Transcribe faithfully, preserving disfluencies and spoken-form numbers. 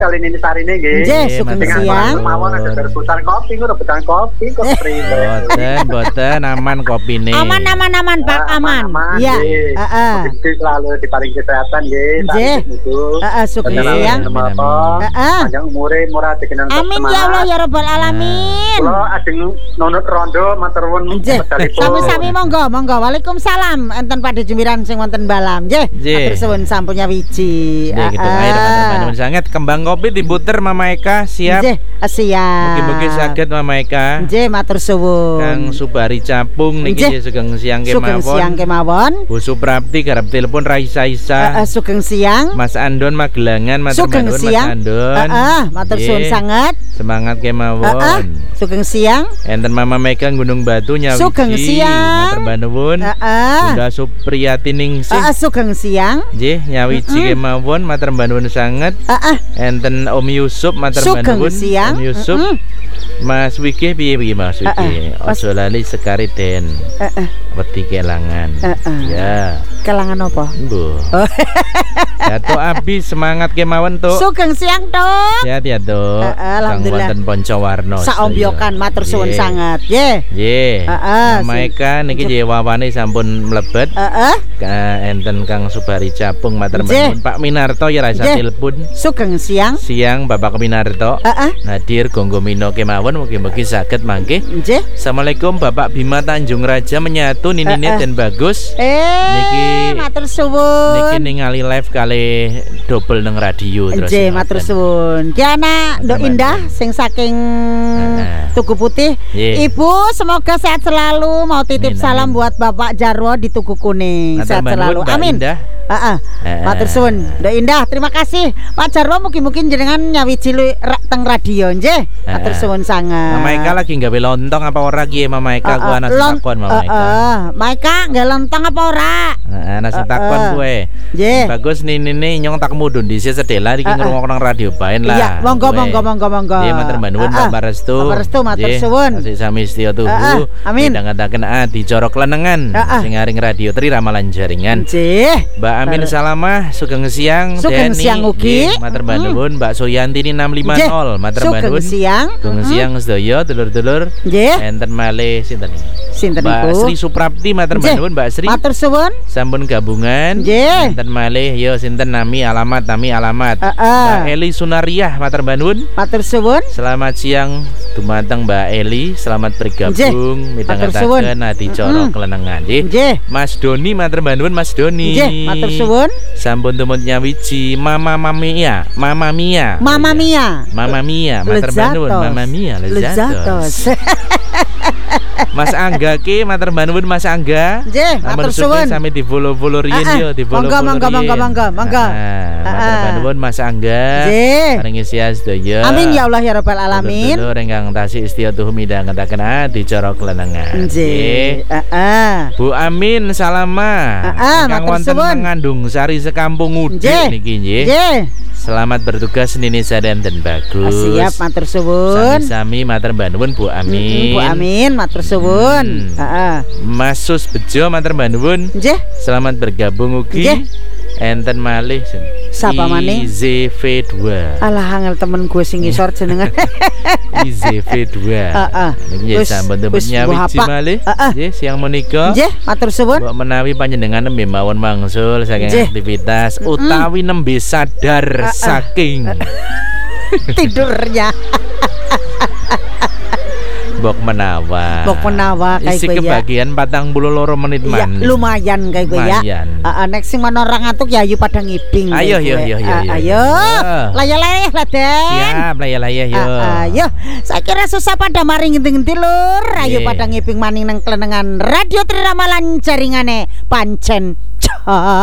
kali ini sarine nggih. Nggih, sugeng siang. Mawon ada berputar kopi kok rebutan kopi kok priwe. Boten, boten aman kopine. Aman aman aman Pak, aman. Iya, heeh. Mugi selalu diparingi kesehatan nggih. Nggih. Heeh, sugeng siang. Heeh. Panjang umure murah dikenal. Amin ya Allah ya rabbal alamin. Kula ajeng nunut rondo matur nuwun medalipun. Sami-sami monggo, monggo. Waalaikumsalam. Enten Pakde Jumiran sing wonten Balam. Nggih. Matur suwun sampunnya wiji. Nggih, gitu air matur sanget kembang kopi diputer Mama Eka siap. Nggih, siap. Mugi-mugi saged Mama Eka. Nggih, matur suwun. Kang Subari Capung niki sugeng siang kemawon. Sugeng siang kemawon. Bu Suprapti garap telepon Raisa Isa. Heeh, sugeng siang. Mas Andon Magelangan matur nuwun Mas Andon. Heeh, matur suwun sanget. Semangat kemawon. Heeh, sugeng siang. Enten Mama Mega Gunung Batu Nyawiji. Sugeng siang. Matur nuwun. Heeh. Bunda Supriyati Ningsih. Heeh, sugeng siang. Nggih, Nyawiji kemawon matur nuwun sanget. Heeh. Enten Om Yusuf matur nuwun. siang. Om Yusuf. Mm -hmm. Mas Wiki piye piye Mas Wiki? Ojo lali sekari den. Heeh. Wedi kelangan. Heeh. Ya. Kelangan apa? Mbuh. Oh. Ya Tok Abi semangat kemawon Tok. Sugeng siang Tok. Ya ya Tok. Heeh, alhamdulillah. Kang wonten Poncowarno. Saombyokan matur suwun sanget. Nggih. Nggih. Heeh. Mama Eka niki nggih wawane sampun mlebet. Heeh. Enten Kang Subari Capung matur nuwun. Pak Minarto ya rasa telepon. Sugeng siang. Siang Bapak Minarto. Heeh. Hadir Gonggomino kemawon mugi-mugi saged mangke. Nggih. Assalamualaikum Bapak Bima Tanjung Raja menyatu Ninine dan Bagus. Eh, niki matur suwun. Niki ningali live kali double nang radio terus. Nggih, matur suwun. Ki anak Nduk Indah sing saking Tugu Putih. Yeah. Ibu semoga sehat selalu. Mau titip amin, salam amin. Buat Bapak Jarwo di Tugu Kuning. Sehat selalu. Amin. Heeh. Matur suwun. Nduk Indah, terima kasih. Pak Jarwo mugi-mugi jenengan nyawiji teng radio nggih. Matur suwun sanget. Mama Eka lagi nggawe lontong apa ora ki Mama Eka ku ana takon Mama Eka. Heeh. Mama nggawe lontong apa ora? Heeh, ana sing takon kowe. Nggih. Bagus nini nyong tak mudun dhisik sedela iki ngrungokno radio baen lah. Iya, monggo monggo monggo monggo. Nggih, matur nuwun Bapak Restu. Bapak Restu matur suwun. Asih sami setia tuhu. Amin. Ndangetaken adi corok lenengan sing aring radio Tri Ramalan Jaringan. Nggih. Mbak Amin Salamah sugeng siang. Sugeng siang ugi. Matur nuwun Mbak Soyantini enam lima nol. Matur nuwun. Sugeng siang. Sugeng siang sedaya dulur-dulur. Nggih. Enten malih sinten iki? Sinten Mbak iku? Sri Suprapti matur nuwun Mbak Sri. Matur suwun. Sampun gabungan. Nggih. Enten malih yo sinten nami alamat nami alamat. Mbak Eli Sunariah matur nuwun. Matur suwun. Selamat siang dumateng Mbak Eli, selamat bergabung midhangetaken adicara kelenengan nggih. Mas Doni matur nuwun Mas Doni. Nggih, matur suwun. Sampun tumut nyawiji Mama Mia, Mama Mia. Mama Mia. Mama Mia matur nuwun Mama Mia lezatos. Mas Angga ki matur nuwun Mas Angga. Nggih, matur suwun. Sami di-follow-follow riyen yo, di-follow. Monggo monggo monggo monggo monggo. Matur nuwun Mas Angga. Nggih. Paringi siya sedaya. Amin ya Allah ya rabbal alamin. Dulur ingkang tasih setia tuhu midhangetaken adicara kelenengan. Nggih. Heeh. Bu Amin Salama. Heeh, ingkang wonten Ngandung Sari Sekampung Udik niki nggih. Nggih. Selamat bertugas Nini Sadan dan Bagus. Siap, matur suwun. Sami-sami matur nuwun Bu Amin. Bu Amin, matur suwun. Heeh. Hmm. Mas Sus Bejo matur nuwun. Nggih. Selamat bergabung ugi. Nggih. Enten malih sapa maneh? I Z V dua. Alah angel temen gue sing ngisor jenengan. I Z V dua. Heeh. Nggih sampun temen nyawiji malih. Nggih siang menika. Nggih, matur suwun. Mbok menawi panjenengan nembe mawon mangsul saking aktivitas mm -mm. utawi nembe sadar uh -uh. saking tidurnya. Bok menawa. Bok menawa kayak isi gue ya. Kebagian patang puluh loro menit ya, manis. Lumayan kayak gue ya. Heeh, nek sing mana orang ngantuk ya ayo pada ngiping. Ayo yo yo yo. Ayo. Layah-layah lah Den. Siap, layah-layah yo. Ayo. Saya kira susah pada mari ngenti-ngenti lur. Ayo pada ngiping maning nang kelenengan Radio Tri Ramalan Jaringane pancen.